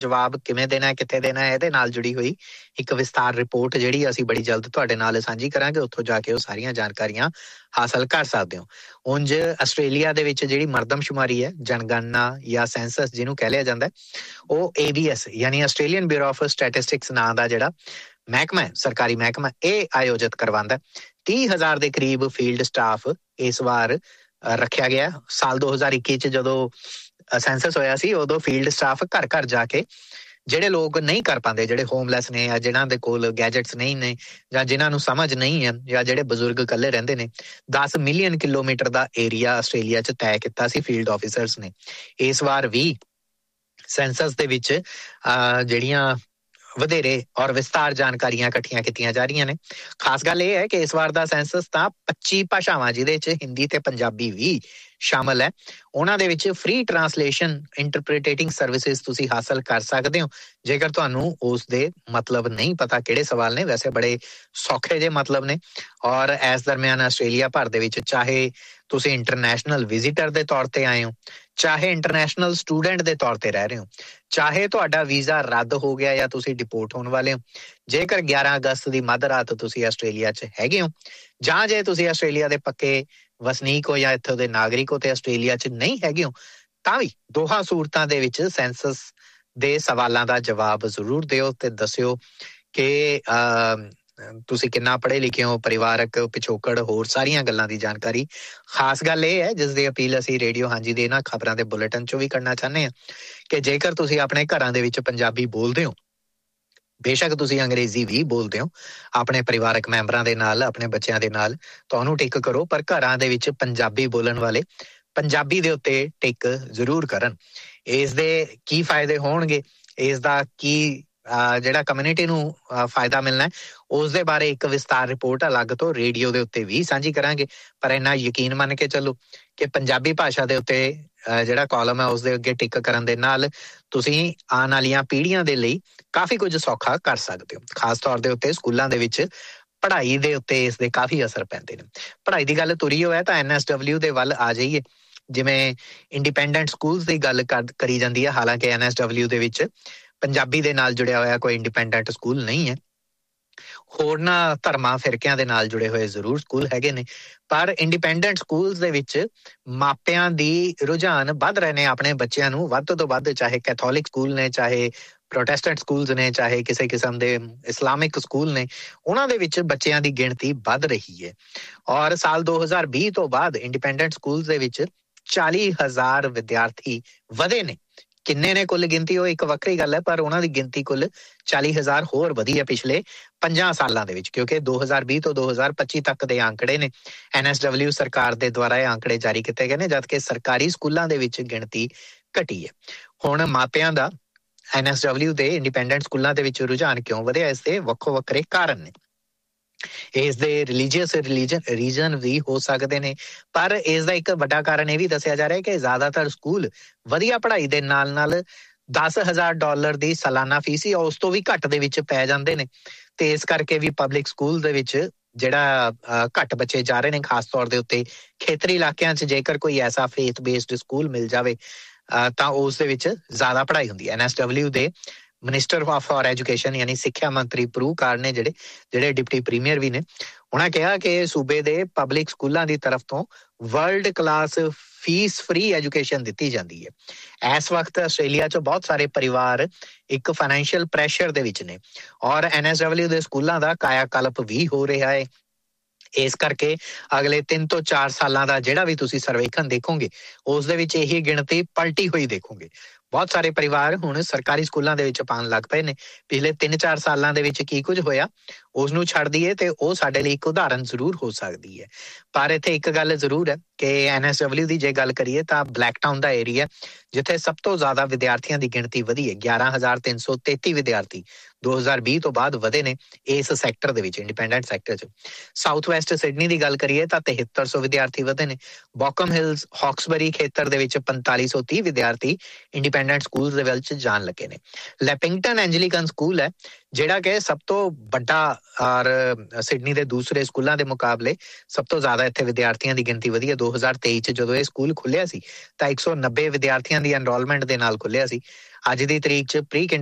ਜਵਾਬ ਕਿਵੇਂ ਦੇਣਾ, ਕਿੱਥੇ ਦੇਣਾ, ਇਹਦੇ ਨਾਲ ਜੁੜੀ ਹੋਈ ਇੱਕ ਵਿਸਤਾਰ ਰਿਪੋਰਟ ਜਿਹੜੀ ਅਸੀਂ ਬੜੀ ਜਲਦ ਤੁਹਾਡੇ ਨਾਲ ਸਾਂਝੀ ਕਰਾਂਗੇ। ਉੱਥੋਂ ਜਾ ਕੇ ਉਹ ਸਾਰੀਆਂ ਜਾਣਕਾਰੀਆਂ ਹਾਸਲ ਕਰ ਸਕਦੇ ਹੋ। ਉਂਝ ਆਸਟ੍ਰੇਲੀਆ ਦੇ ਵਿੱਚ ਜਿਹੜੀ ਮਰਦਮਸ਼ੁਮਾਰੀ ਹੈ, ਜਨਗਣਨਾ ਜਾਂ ਸੈਂਸਸ ਜਿਹਨੂੰ ਕਹਿ ਲਿਆ ਜਾਂਦਾ, ਉਹ ABS ਯਾਨੀ ਆਸਟ੍ਰੇਲੀਅਨ ਬਿਊਰੋ ਆਫ ਸਟੈਟਿਸਟਿਕਸ ਨਾਂ ਦਾ ਜਿਹੜਾ ਮਹਿਕਮਾ ਹੈ, ਸਰਕਾਰੀ ਮਹਿਕਮਾ, ਇਹ ਆਯੋਜਿਤ ਕਰਵਾਉਂਦਾ। 30,000 ਦੇ ਕਰੀਬ ਫੀਲਡ ਸਟਾਫ ਇਸ ਵਾਰ ਰੱਖਿਆ ਗਿਆ। ਸਾਲ 2021 ਚ ਜਦੋਂ ਸੈਂਸਸ ਹੋਇਆ ਸੀ, ਉਦੋਂ ਫੀਲਡ ਸਟਾਫ ਘਰ ਘਰ ਜਾ ਕੇ ਜਿਹੜੇ ਲੋਕ ਨਹੀਂ ਕਰ ਪਾਉਂਦੇ, ਜਿਹੜੇ ਹੋਮਲੈਸ ਨੇ ਜਾਂ ਜਿਨ੍ਹਾਂ ਦੇ ਕੋਲ ਗੈਜਟਸ ਨਹੀਂ ਨੇ ਜਾਂ ਜਿਨ੍ਹਾਂ ਨੂੰ ਸਮਝ ਨਹੀਂ ਹੈ ਜਾਂ ਜਿਹੜੇ ਬਜ਼ੁਰਗ ਇਕੱਲੇ ਰਹਿੰਦੇ ਨੇ, 10 ਮਿਲੀਅਨ ਕਿਲੋਮੀਟਰ ਦਾ ਏਰੀਆ ਆਸਟ੍ਰੇਲੀਆ 'ਚ ਤੈਅ ਕੀਤਾ ਸੀ ਫੀਲਡ ਆਫਿਸਰਸ ਨੇ। ਇਸ ਵਾਰ ਵੀ ਸੈਂਸਸ ਦੇ ਵਿੱਚ ਜਿਹੜੀਆਂ ਵਧੇਰੇ ਔਰ ਵਿਸਤਾਰ ਜਾਣਕਾਰੀਆਂ ਇਕੱਠੀਆਂ ਕੀਤੀਆਂ ਜਾ ਰਹੀਆਂ ਨੇ। ਖਾਸ ਗੱਲ ਇਹ ਹੈ ਕਿ ਇਸ ਵਾਰ ਦਾ ਸੈਂਸਸ ਤਾਂ 25 ਭਾਸ਼ਾਵਾਂ, ਜਿਹਦੇ 'ਚ ਹਿੰਦੀ ਤੇ ਪੰਜਾਬੀ ਵੀ ਸ਼ਾਮਲ ਹੈ, ਉਹਨਾਂ ਦੇ ਵਿੱਚ ਫ੍ਰੀ ਟਰਾਂਸਲੇਸ਼ਨ ਇੰਟਰਪ੍ਰੀਟੇਟਿੰਗ ਸਰਵਿਸਿਜ਼ ਤੁਸੀਂ ਹਾਸਲ ਕਰ ਸਕਦੇ ਹੋ ਜੇਕਰ ਤੁਹਾਨੂੰ ਉਸ ਦੇ ਮਤਲਬ ਨਹੀਂ ਪਤਾ ਕਿਹੜੇ ਸਵਾਲ ਨੇ। ਵੈਸੇ ਬੜੇ ਸੌਖੇ ਜਿਹੇ ਮਤਲਬ ਨੇ। ਔਰ ਇਸ ਦਰਮਿਆਨ ਆਸਟ੍ਰੇਲੀਆ ਭਰ ਦੇ ਵਿੱਚ ਚਾਹੇ ਤੁਸੀਂ ਇੰਟਰਨੈਸ਼ਨਲ ਵਿਜ਼ਿਟਰ ਦੇ ਤੌਰ ਤੇ ਆਏ ਹੋ, ਚਾਹੇ ਇੰਟਰਨੈਸ਼ਨਲ ਸਟੂਡੈਂਟ ਦੇ ਤੌਰ ਤੇ ਰਹਿ ਰਹੇ ਹੋ, ਚਾਹੇ ਤੁਹਾਡਾ ਵੀਜ਼ਾ ਰੱਦ ਹੋ ਗਿਆ ਜਾਂ ਤੁਸੀਂ ਡਿਪੋਰਟ ਹੋਣ ਵਾਲੇ ਹੋ, ਜੇਕਰ 11 ਅਗਸਤ ਦੀ ਮੱਧ ਰਾਤ ਤੁਸੀਂ ਆਸਟ੍ਰੇਲੀਆ 'ਚ ਹੈਗੇ ਹੋ, ਜਾਂ ਜੇ ਤੁਸੀਂ ਆਸਟ੍ਰੇਲੀਆ ਦੇ ਪੱਕੇ ਵਸਨੀਕ ਹੋ ਜਾਂ ਇੱਥੋਂ ਦੇ ਨਾਗਰਿਕ ਹੋ ਤੇ ਆਸਟ੍ਰੇਲੀਆ 'ਚ ਨਹੀਂ ਹੈਗੇ ਹੋ, ਤਾਂ ਵੀ ਦੋਹਾਂ ਸੂਰਤਾਂ ਦੇ ਵਿੱਚ ਸੈਂਸਸ ਦੇ ਸਵਾਲਾਂ ਦਾ ਜਵਾਬ ਜ਼ਰੂਰ ਦਿਓ ਤੇ ਦੱਸਿਓ ਕਿ ਤੁਸੀਂ ਕਿੰਨਾ ਪੜ੍ਹੇ ਲਿਖੇ ਹੋ, ਪਰਿਵਾਰਕ ਪਿਛੋਕੜ, ਹੋਰ ਸਾਰੀਆਂ ਗੱਲਾਂ ਦੀ ਜਾਣਕਾਰੀ। ਖਾਸ ਗੱਲ ਇਹ ਹੈ, ਜਿਸ ਦੀ ਅਪੀਲ ਅਸੀਂ ਰੇਡੀਓ ਹਾਂਜੀ ਦੇ ਇਹਨਾਂ ਖਬਰਾਂ ਦੇ ਬੁਲੇਟਿਨ 'ਚੋਂ ਵੀ ਕਰਨਾ ਚਾਹੁੰਦੇ ਹਾਂ, ਕਿ ਜੇਕਰ ਤੁਸੀਂ ਆਪਣੇ ਘਰਾਂ ਦੇ ਵਿੱਚ ਪੰਜਾਬੀ ਬੋਲਦੇ ਹੋ, ਬੇਸ਼ੱਕ ਤੁਸੀਂ ਅੰਗਰੇਜ਼ੀ ਵੀ ਬੋਲਦੇ ਹੋ ਆਪਣੇ ਪਰਿਵਾਰਕ ਮੈਂਬਰਾਂ ਦੇ ਨਾਲ, ਆਪਣੇ ਬੱਚਿਆਂ ਦੇ ਨਾਲ, ਤੁਹਾਨੂੰ ਟਿਕ ਕਰੋ, ਪਰ ਘਰਾਂ ਦੇ ਵਿੱਚ ਪੰਜਾਬੀ ਬੋਲਣ ਵਾਲੇ ਪੰਜਾਬੀ ਦੇ ਉੱਤੇ ਟਿਕ ਜ਼ਰੂਰ ਕਰਨ। ਇਸ ਦੇ ਕੀ ਫਾਇਦੇ ਹੋਣਗੇ, ਇਸ ਦਾ ਕੀ ਜਿਹੜਾ ਕਮਿਊਨਿਟੀ ਨੂੰ ਫਾਇਦਾ ਮਿਲਣਾ, ਉਸ ਦੇ ਬਾਰੇ ਇੱਕ ਵਿਸਤਾਰ ਰਿਪੋਰਟ ਅਲੱਗ ਤੋਂ ਰੇਡੀਓ ਦੇ ਉੱਤੇ ਵੀ ਸਾਂਝੀ ਕਰਾਂਗੇ। ਪਰ ਇੰਨਾ ਯਕੀਨ ਮੰਨ ਕੇ ਚੱਲੋ ਕਿ ਪੰਜਾਬੀ ਭਾਸ਼ਾ ਦੇ ਉੱਤੇ ਜਿਹੜਾ ਕਾਲਮ ਹੈ ਉਸਦੇ ਅੱਗੇ ਟਿਕ ਕਰਨ ਦੇ ਨਾਲ ਤੁਸੀਂ ਆਉਣ ਵਾਲੀਆਂ ਪੀੜ੍ਹੀਆਂ ਦੇ ਲਈ ਕਾਫੀ ਕੁਝ ਸੌਖਾ ਕਰ ਸਕਦੇ ਹੋ। ਖਾਸ ਤੌਰ ਦੇ ਉੱਤੇ ਸਕੂਲਾਂ ਦੇ ਵਿੱਚ ਪੜ੍ਹਾਈ ਦੇ ਉੱਤੇ ਇਸ ਦੇ ਕਾਫੀ ਅਸਰ ਪੈਂਦੇ ਨੇ। ਪੜ੍ਹਾਈ ਦੀ ਗੱਲ ਤੁਰੀ ਹੋਇਆ ਤਾਂ NSW ਦੇ ਵੱਲ ਆ ਜਾਈਏ। ਜਿਵੇਂ ਇੰਡੀਪੈਂਡੈਂਟ ਸਕੂਲਸ ਦੀ ਗੱਲ ਕਰੀ ਜਾਂਦੀ ਹੈ, ਹਾਲਾਂਕਿ NSW ਦੇ ਵਿੱਚ ਪੰਜਾਬੀ ਦੇ ਨਾਲ ਜੁੜਿਆ ਹੋਇਆ ਕੋਈ ਇੰਡੀਪੈਂਡੈਂਟ ਸਕੂਲ ਨਹੀਂ ਹੈ। ਹੋਰਨਾਂ ਧਰਮਾਂ ਫਿਰਕਿਆਂ ਦੇ ਨਾਲ ਜੁੜੇ ਹੋਏ ਜ਼ਰੂਰ ਸਕੂਲ ਹੈਗੇ ਨੇ, ਪਰ ਇੰਡੀਪੈਂਡੈਂਟ ਸਕੂਲਸ ਦੇ ਵਿੱਚ ਮਾਪਿਆਂ ਦੀ ਰੁਝਾਨ ਵੱਧ ਰਹੇ ਨੇ ਆਪਣੇ ਬੱਚਿਆਂ ਨੂੰ ਵੱਧ ਤੋਂ ਵੱਧ, ਚਾਹੇ ਕੈਥੋਲਿਕ ਸਕੂਲ ਨੇ, ਚਾਹੇ ਪ੍ਰੋਟੈਸਟੈਂਟ ਸਕੂਲਸ ਨੇ, ਚਾਹੇ ਕਿਸੇ ਕਿਸਮ ਦੇ ਇਸਲਾਮਿਕ ਸਕੂਲ ਨੇ, ਉਹਨਾਂ ਦੇ ਵਿੱਚ ਬੱਚਿਆਂ ਦੀ ਗਿਣਤੀ ਵੱਧ ਰਹੀ ਹੈ। ਔਰ ਸਾਲ 2020 ਤੋਂ ਬਾਅਦ ਇੰਡੀਪੈਂਡੈਂਟ ਸਕੂਲਸ ਦੇ ਵਿੱਚ 40,000 ਵਿਦਿਆਰਥੀ ਵਧੇ ਨੇ। ਕਿੰਨੇ ਨੇ ਕੁੱਲ ਗਿਣਤੀ ਉਹ ਇੱਕ ਵੱਖਰੀ ਗੱਲ ਹੈ, ਪਰ ਉਹਨਾਂ ਦੀ ਗਿਣਤੀ ਕੁੱਲ 40,000 ਹੋਰ ਵਧੀ ਹੈ ਪਿਛਲੇ 5 ਸਾਲਾਂ ਦੇ ਵਿੱਚ, ਕਿਉਂਕਿ 2020 ਤੋਂ 2025 ਤੱਕ ਦੇ ਆંકੜੇ ਨੇ। NSW ਸਰਕਾਰ ਦੇ ਦੁਆਰਾ ਇਹ ਆંકੜੇ ਜਾਰੀ ਕੀਤੇ ਗਏ ਨੇ, ਜਦਕਿ ਸਰਕਾਰੀ ਸਕੂਲਾਂ ਦੇ ਵਿੱਚ ਗਿਣਤੀ ਘਟੀ ਹੈ। ਹੁਣ ਮਾਪਿਆਂ ਦਾ NSW ਦੇ ਇੰਡੀਪੈਂਡੈਂਟ ਸਕੂਲਾਂ ਦੇ ਵਿੱਚ ਰੁਝਾਨ ਕਿਉਂ ਵਧਿਆ, ਇਸ ਦੇ ਵੱਖੋ ਵੱਖਰੇ ਕਾਰਨ ਨੇ। ਇਸ ਦੇ ਰਿਲੀਜੀਅਸ ਰੀਜ਼ਨ ਵੀ ਹੋ ਸਕਦੇ ਨੇ, ਪਰ ਇਸ ਦਾ ਇੱਕ ਵੱਡਾ ਕਾਰਨ ਇਹ ਵੀ ਦੱਸਿਆ ਜਾ ਰਿਹਾ ਕਿ ਜ਼ਿਆਦਾਤਰ ਸਕੂਲ ਵਧੀਆ ਪੜ੍ਹਾਈ ਦੇ ਨਾਲ ਨਾਲ $10,000 ਦੀ ਸਾਲਾਨਾ ਫੀਸ ਜਾਂ ਉਸ ਤੋਂ ਵੀ ਘੱਟ ਦੇ ਵਿੱਚ ਪੈ ਜਾਂਦੇ ਨੇ, ਤੇ ਇਸ ਕਰਕੇ ਵੀ ਪਬਲਿਕ ਸਕੂਲ ਦੇ ਵਿੱਚ ਜਿਹੜਾ ਘੱਟ ਬੱਚੇ ਜਾ ਰਹੇ ਨੇ, ਖਾਸ ਤੌਰ ਦੇ ਉੱਤੇ ਖੇਤਰੀ ਇਲਾਕਿਆਂ 'ਚ ਜੇਕਰ ਕੋਈ ਐਸਾ ਫੇਥ ਬੇਸਡ ਸਕੂਲ ਮਿਲ ਜਾਵੇ ਤਾਂ ਉਸ ਦੇ ਵਿੱਚ ਜ਼ਿਆਦਾ ਪੜ੍ਹਾਈ ਹੁੰਦੀ ਹੈ। NSW ਦੇ ਮਿਨਿਸਟਰ ਫਾਰ ਐਜੂਕੇਸ਼ਨ ਯਾਨੀ ਸਿੱਖਿਆ ਮੰਤਰੀ ਪ੍ਰੂ ਕਾਰ ਨੇ, ਜਿਹੜੇ ਡਿਪਟੀ ਪ੍ਰੀਮੀਅਰ ਵੀ ਨੇ, ਉਹਨਾਂ ਕਿਹਾ ਕਿ ਸੂਬੇ ਦੇ ਪਬਲਿਕ ਸਕੂਲਾਂ ਦੀ ਤਰਫ ਤੋਂ world class fees free education ਦਿੱਤੀ ਜਾਂਦੀ ਹੈ। ਇਸ ਵਕਤ ਆਸਟ੍ਰੇਲੀਆ 'ਚ ਬਹੁਤ ਸਾਰੇ ਪਰਿਵਾਰ ਇੱਕ ਫਾਈਨੈਂਸ਼ੀਅਲ ਪ੍ਰੈਸ਼ਰ ਦੇ ਵਿੱਚ ਨੇ, ਔਰ NSW ਦੇ ਸਕੂਲਾਂ ਦਾ ਕਾਇਆ ਕਲਪ ਵੀ ਹੋ ਰਿਹਾ ਹੈ। ਇਸ ਕਰਕੇ ਅਗਲੇ 3 ਤੋਂ 4 ਸਾਲਾਂ ਦਾ ਜਿਹੜਾ ਵੀ ਤੁਸੀਂ ਸਰਵੇਖਣ ਦੇਖੋਗੇ, ਉਸ ਦੇ ਵਿੱਚ ਇਹੀ ਗਿਣਤੀ ਪਲਟੀ ਹੋਈ ਦੇਖੋਗੇ। ਬਹੁਤ ਸਾਰੇ ਪਰਿਵਾਰ ਹੁਣ ਸਰਕਾਰੀ ਸਕੂਲਾਂ ਦੇ ਵਿੱਚ ਪਾਉਣ ਲੱਗ ਪਏ ਨੇ। ਪਿਛਲੇ 3-4 ਸਾਲਾਂ ਦੇ ਵਿੱਚ ਕੀ ਕੁਝ ਹੋਇਆ ਉਸ ਨੂੰ ਛੱਡ ਦਈਏ ਤੇ ਉਹ ਸਾਡੇ ਲਈ ਇੱਕ ਉਦਾਹਰਨ ਜ਼ਰੂਰ ਹੋ ਸਕਦੀ ਹੈ। ਪਰ ਇੱਥੇ ਇੱਕ ਗੱਲ ਜ਼ਰੂਰ ਹੈ ਕਿ NSW ਦੀ ਜੇ ਗੱਲ ਕਰੀਏ ਤਾਂ ਬਲੈਕ ਟਾਊਨ ਦਾ ਏਰੀਆ ਜਿੱਥੇ ਸਭ ਤੋਂ ਜ਼ਿਆਦਾ ਵਿਦਿਆਰਥੀਆਂ ਦੀ ਗਿਣਤੀ ਵਧੀ ਹੈ। 11,333 ਵਿਦਿਆਰਥੀ 2020 ਤੋਂ ਬਾਅਦ ਵਧੇ ਨੇ ਇਸ ਸੈਕਟਰ ਦੇ ਵਿੱਚ, ਇੰਡੀਪੈਂਡੈਂਟ ਸੈਕਟਰ 'ਚ। ਸਾਊਥ ਵੈਸਟ ਸਿਡਨੀ ਦੀ ਗੱਲ ਕਰੀਏ ਤਾਂ 7300 ਵਿਦਿਆਰਥੀ ਵਧੇ ਨੇ। ਬੌਕਮ ਹਿਲਸ ਹੌਕਸਬਰੀ ਖੇਤਰ ਦੇ ਵਿੱਚ 4530 ਵਿਦਿਆਰਥੀ ਇੰਡੀਪੈਂਡੈਂਟ ਸਕੂਲ ਦੇ ਵਿੱਚ ਜਾਣ ਲੱਗੇ ਨੇ। ਲੈਪਿੰਗਟਨ ਐਂਜਲੀਕਨ ਸਕੂਲ ਹੈ ਜਿਹੜਾ ਕਿ ਸਭ ਤੋਂ ਵੱਡਾ ਔਰ ਸਿਡਨੀ ਦੇ ਦੂਸਰੇ ਸਕੂਲਾਂ ਦੇ ਮੁਕਾਬਲੇ ਸਭ ਤੋਂ ਜ਼ਿਆਦਾ ਇੱਥੇ ਵਿਦਿਆਰਥੀਆਂ ਦੀ ਗਿਣਤੀ ਵਧੀ ਹੈ। 2023 ਚ ਜਦੋਂ ਇਹ ਸਕੂਲ ਖੁੱਲਿਆ ਸੀ ਤਾਂ 190 ਵਿਦਿਆਰਥੀਆਂ ਦੀ ਐਨਰੋਲਮੈਂਟ ਦੇ ਨਾਲ ਖੁੱਲਿਆ ਸੀ। ਅੱਜ ਦੀ ਤਰੀਕ ਚ ਪ੍ਰੀ